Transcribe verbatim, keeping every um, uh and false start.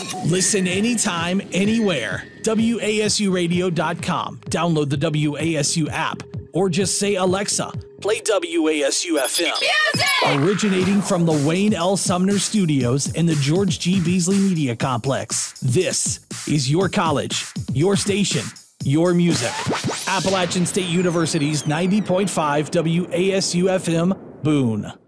Listen anytime, anywhere. W A S U radio dot com. Download the W A S U app. Or just say, Alexa, play W A S U F M. Music! Originating from the Wayne L. Sumner Studios and the George G. Beasley Media Complex. This is your college, your station, your music. Appalachian State University's ninety point five W A S U F M, Boone.